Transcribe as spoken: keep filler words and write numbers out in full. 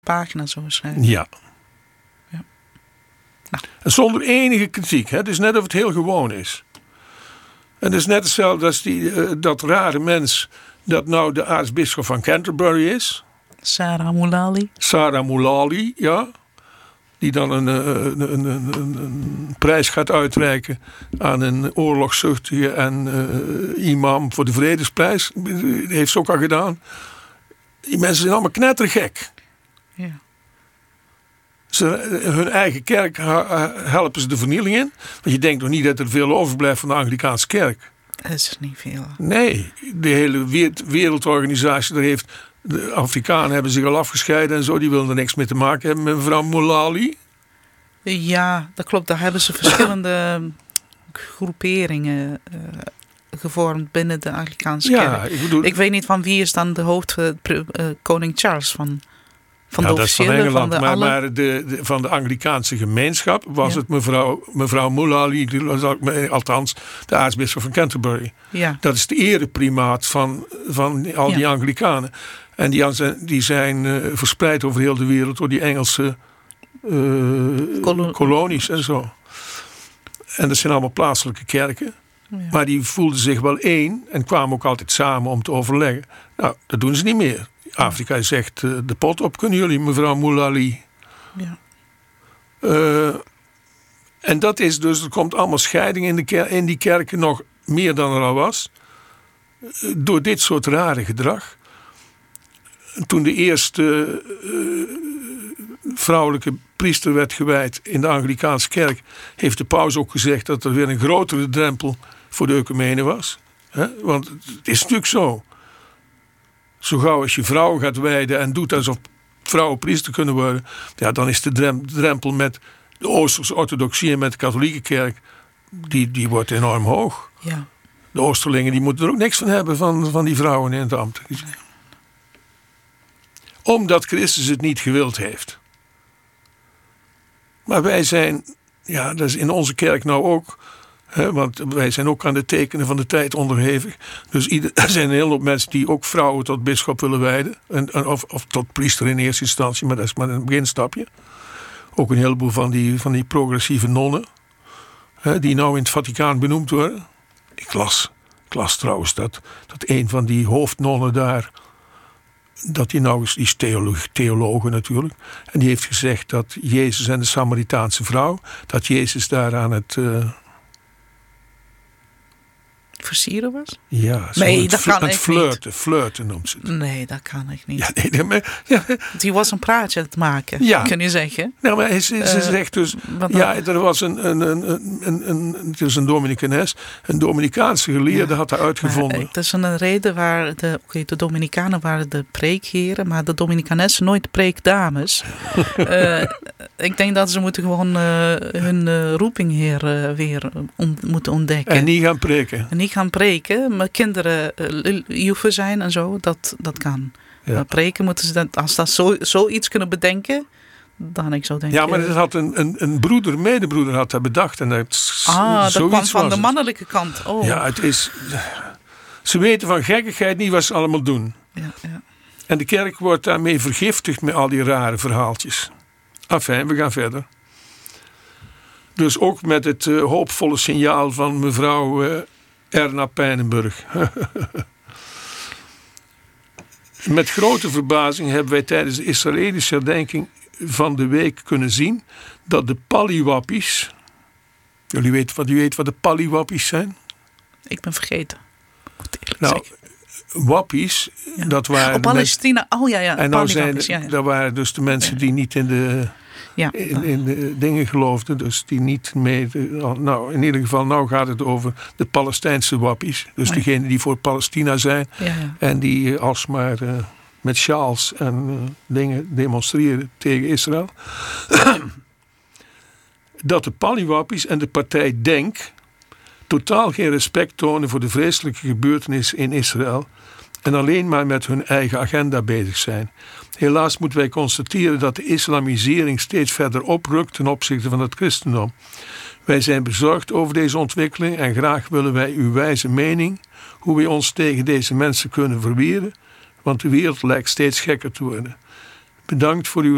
pagina zo schrijven. Ja. ja. Nou. En zonder enige kritiek. Hè? Het is net of het heel gewoon is. En het is net hetzelfde als die, uh, dat rare mens dat nou de aartsbisschop van Canterbury is. Sarah Mullally. Sarah Mullally, ja. Die dan een, een, een, een, een prijs gaat uitreiken aan een oorlogszuchtige en uh, imam voor de vredesprijs. Dat heeft ze ook al gedaan. Die mensen zijn allemaal knettergek. Ja. Ze, hun eigen kerk helpen ze de vernieling in. Want je denkt nog niet dat er veel overblijft van de Anglikaanse kerk. Dat is niet veel. Nee, de hele wereldorganisatie, daar heeft, de Afrikanen hebben zich al afgescheiden en zo. Die willen er niks mee te maken hebben met mevrouw Mullally. Ja, dat klopt. Daar hebben ze verschillende groeperingen uh, gevormd binnen de Anglikaanse ja, kerk. Ik, bedoel, ik weet niet van wie is dan de hoofd, uh, uh, koning Charles van... Van ja, de dat is van officiële, Engeland, van de maar, alle... maar de, de, van de Anglikaanse gemeenschap was ja. het mevrouw, mevrouw Mullally, althans de aartsbisschop van Canterbury. Ja. Dat is de ereprimaat van, van al die ja. Anglikanen. En die, die zijn uh, verspreid over heel de wereld door die Engelse uh, Kolo- kolonies en zo. En dat zijn allemaal plaatselijke kerken. Ja. Maar die voelden zich wel één en kwamen ook altijd samen om te overleggen. Nou, dat doen ze niet meer. Afrika zegt uh, de pot op, kunnen jullie, mevrouw Mullally? Ja. Uh, en dat is dus, er komt allemaal scheiding in, de ker- in die kerken nog meer dan er al was. Uh, door dit soort rare gedrag. Toen de eerste uh, vrouwelijke priester werd gewijd in de Anglikaanse kerk, heeft de paus ook gezegd dat er weer een grotere drempel voor de ecumene was. He? Want het is natuurlijk zo. Zo gauw als je vrouwen gaat wijden en doet alsof vrouwen priester kunnen worden, ja, dan is de drempel met de Oosterse orthodoxie en met de katholieke kerk, die, die wordt enorm hoog. Ja. De Oosterlingen die moeten er ook niks van hebben van, van die vrouwen in het ambt. Omdat Christus het niet gewild heeft. Maar wij zijn, ja, dat is in onze kerk nou ook, hè, want wij zijn ook aan de tekenen van de tijd onderhevig. Dus ieder, er zijn een hele hoop mensen die ook vrouwen tot bisschop willen wijden. En, of, of tot priester in eerste instantie, maar dat is maar een beginstapje. Ook een heleboel van die, van die progressieve nonnen, hè, die nou in het Vaticaan benoemd worden. Ik las, ik las trouwens dat, dat een van die hoofdnonnen daar, dat die nou eens, die is theoloog, theologe natuurlijk, en die heeft gezegd dat Jezus en de Samaritaanse vrouw, dat Jezus daar aan het uh, versieren was? Ja, nee, het, dat kan het ik flirten, niet. Flirten noemt ze het. Nee, dat kan ik niet. Ja, nee, maar, ja. Die was een praatje aan het maken, ja. Kun je zeggen. Nou, maar ze, ze uh, zegt dus, ja, er was een, een, een, een, een, het is een Dominicanes, een Dominicaanse geleerde ja, had dat uitgevonden. Het is een reden waar de, okay, de Dominicanen waren de preekheren, maar de Dominicanessen nooit preekdames. uh, ik denk dat ze moeten gewoon uh, hun uh, roeping hier uh, weer on, moeten ontdekken. En niet gaan preken. En niet gaan preken, maar kinderen uh, juffen zijn en zo, dat, dat kan. Ja. Maar preken moeten ze, dat, als dat zo, zoiets kunnen bedenken, dan ik zou denken... Ja, maar dat had een, een, een broeder, medebroeder had dat bedacht. En dat, ah, dat kwam van de mannelijke kant. Oh. Ja, het is... Ze weten van gekkigheid niet wat ze allemaal doen. Ja, ja. En de kerk wordt daarmee vergiftigd met al die rare verhaaltjes. Enfin, we gaan verder. Dus ook met het uh, hoopvolle signaal van mevrouw uh, Erna Pijnenburg. Met grote verbazing hebben wij tijdens de Israëlische herdenking van de week kunnen zien dat de Paliwappies... Jullie weten wat, jullie weten wat de Paliwappies zijn? Ik ben vergeten. Nou, wappies, ja. Dat waren... Oh, Palestina, oh ja, ja. En nou zijn, ja, ja. dat waren dus de mensen die niet in de... Ja. In, in de dingen geloofden, dus die niet mee... Nou, in ieder geval, nou gaat het over de Palestijnse wappies. Dus ja. degenen die voor Palestina zijn. Ja, ja. En die alsmaar uh, met sjaals en uh, dingen demonstreren tegen Israël. Dat de Paliwappies en de partij Denk totaal geen respect tonen voor de vreselijke gebeurtenissen in Israël. En alleen maar met hun eigen agenda bezig zijn. Helaas moeten wij constateren dat de islamisering steeds verder oprukt ten opzichte van het christendom. Wij zijn bezorgd over deze ontwikkeling en graag willen wij uw wijze mening hoe wij ons tegen deze mensen kunnen verweren, want de wereld lijkt steeds gekker te worden. Bedankt voor uw